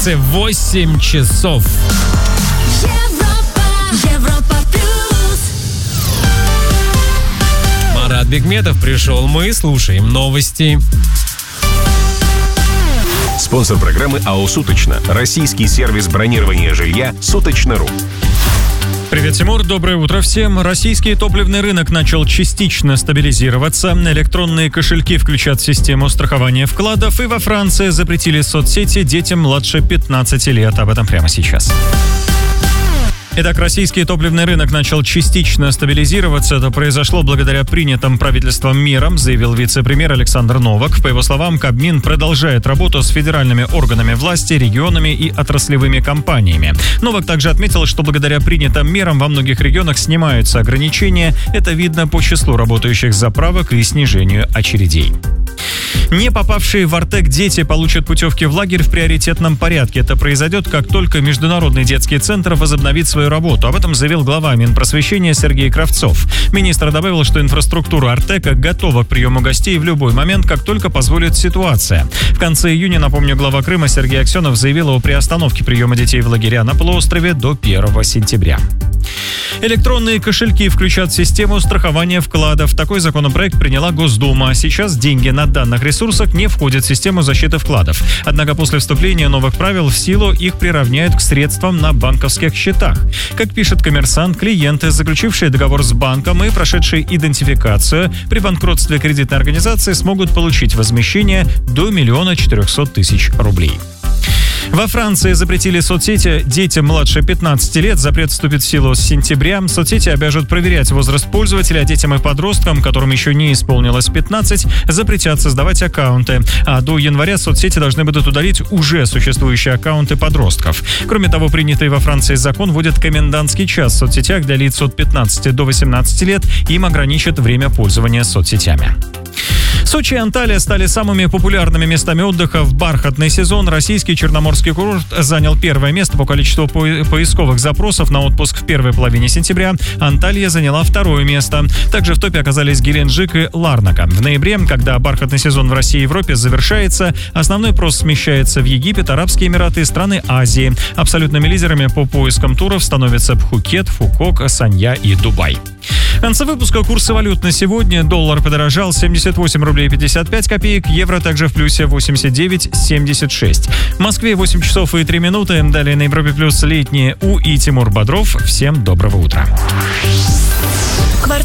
столице 8 часов. Европа плюс. Марат Бекметов пришел. Мы слушаем новости. Спонсор программы АО «Суточно». Российский сервис бронирования жилья «Суточно.ру». Привет, Тимур. Доброе утро всем. Российский топливный рынок начал частично стабилизироваться. Электронные кошельки включат систему страхования вкладов. И во Франции запретили соцсети детям младше 15 лет. Об этом прямо сейчас. Итак, российский топливный рынок начал частично стабилизироваться. Это произошло благодаря принятым правительством мерам, заявил вице-премьер Александр Новак. По его словам, Кабмин продолжает работу с федеральными органами власти, регионами и отраслевыми компаниями. Новак также отметил, что благодаря принятым мерам во многих регионах снимаются ограничения. Это видно по числу работающих заправок и снижению очередей. Не попавшие в Артек дети получат путевки в лагерь в приоритетном порядке. Это произойдет, как только Международный детский центр возобновит свою работу. Об этом заявил глава Минпросвещения Сергей Кравцов. Министр добавил, что инфраструктура Артека готова к приему гостей в любой момент, как только позволит ситуация. В конце июня, напомню, глава Крыма Сергей Аксенов заявил о приостановке приема детей в лагеря на полуострове до 1 сентября. Электронные кошельки включат систему страхования вкладов. Такой законопроект приняла Госдума. Сейчас деньги на данных ресурсах не входят в систему защиты вкладов. Однако после вступления новых правил в силу их приравняют к средствам на банковских счетах. Как пишет «Коммерсант», клиенты, заключившие договор с банком и прошедшие идентификацию, при банкротстве кредитной организации смогут получить возмещение до 1 400 000 рублей. Во Франции запретили соцсети детям младше 15 лет. Запрет вступит в силу с сентября. Соцсети обяжут проверять возраст пользователя, а детям и подросткам, которым еще не исполнилось 15, запретят создавать аккаунты. А до января соцсети должны будут удалить уже существующие аккаунты подростков. Кроме того, принятый во Франции закон вводит комендантский час в соцсетях для лиц от 15 до 18 лет. Им ограничат время пользования соцсетями. Сочи и Анталия стали самыми популярными местами отдыха в бархатный сезон. Российский Черноморский курорт занял первое место по количеству поисковых запросов на отпуск в первой половине сентября. Анталия заняла второе место. Также в топе оказались Геленджик и Ларнака. В ноябре, когда бархатный сезон в России и Европе завершается, основной прос смещается в Египет, Арабские Эмираты и страны Азии. Абсолютными лидерами по поискам туров становятся Пхукет, Фукок, Санья и Дубай. В конце выпуска курсы валют на сегодня. Доллар подорожал 78 рублей 55 копеек, евро также в плюсе 89,76. В Москве 8 часов и 3 минуты. Далее на Европе плюс летние У и Тимур Бодров. Всем доброго утра.